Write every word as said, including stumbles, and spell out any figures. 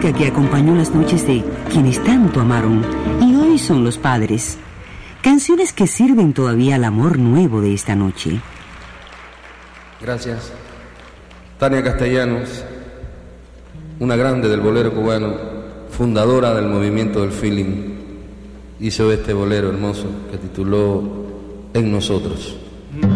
música que acompañó las noches de quienes tanto amaron y hoy son los padres. Canciones que sirven todavía al amor nuevo de esta noche. Gracias. Tania Castellanos, una grande del bolero cubano, fundadora del movimiento del feeling, hizo este bolero hermoso que tituló En Nosotros.